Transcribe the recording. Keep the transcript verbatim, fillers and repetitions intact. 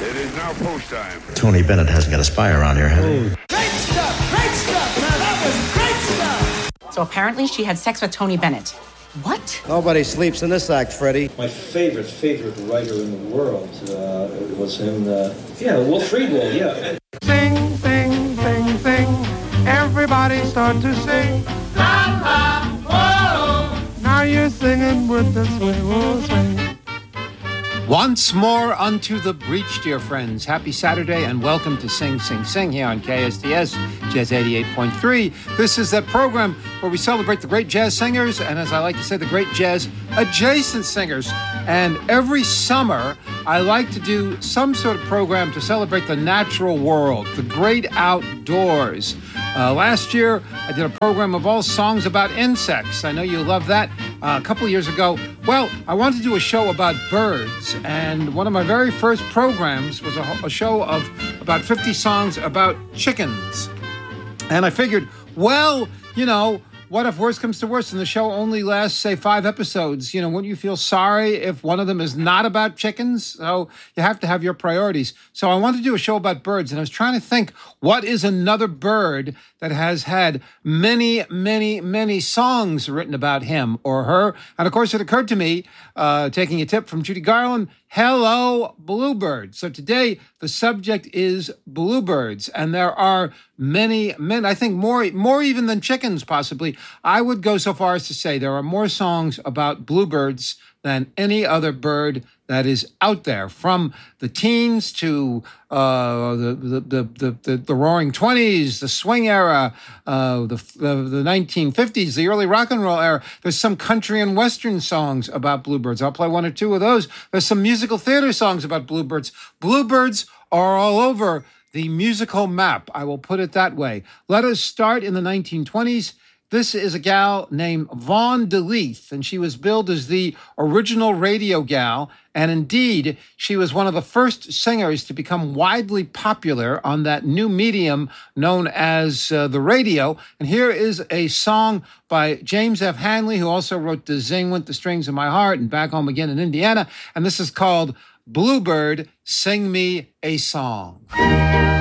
It is now post time. Tony Bennett hasn't got a spy around here, has he? Great stuff! Great stuff! Now that was great stuff! So apparently she had sex with Tony Bennett. What? Nobody sleeps in this act, Freddie. My favorite, favorite writer in the world uh, was him, uh, yeah, Wolf Friedwald, yeah. Sing, sing, sing, sing. Everybody start to sing. La, la, whoa. Now you're singing with the swing, whoa, swing. Once more unto the breach, dear friends. Happy Saturday and welcome to Sing, Sing, Sing here on K S T S, Jazz eighty-eight point three. This is that program where we celebrate the great jazz singers and, as I like to say, the great jazz adjacent singers. And every summer, I like to do some sort of program to celebrate the natural world, the great outdoors. Uh, last year, I did a program of all songs about insects. I know you love that. Uh, a couple of years ago, well, I wanted to do a show about birds, and one of my very first programs was a, a show of about fifty songs about chickens. And I figured, well, you know, what if worse comes to worse and the show only lasts, say, five episodes? You know, wouldn't you feel sorry if one of them is not about chickens? So you have to have your priorities. So I wanted to do a show about birds, and I was trying to think, what is another bird that has had many, many, many songs written about him or her? And, of course, it occurred to me, uh, taking a tip from Judy Garland, hello, bluebirds. So today, the subject is bluebirds, and there are many, many, I think more, more even than chickens, possibly. I would go so far as to say there are more songs about bluebirds than any other bird that is out there, from the teens to uh, the, the, the, the, the roaring twenties, the swing era, uh, the, the, the nineteen fifties, the early rock and roll era. There's some country and western songs about bluebirds. I'll play one or two of those. There's some musical theater songs about bluebirds. Bluebirds are all over the musical map, I will put it that way. Let us start in the nineteen twenties. This is a gal named Vaughn DeLeath, and she was billed as the original radio gal. And indeed, she was one of the first singers to become widely popular on that new medium known as uh, the radio. And here is a song by James F. Hanley, who also wrote "To Zing With the Strings of My Heart" and "Back Home Again in Indiana." And this is called "Bluebird, Sing Me a Song."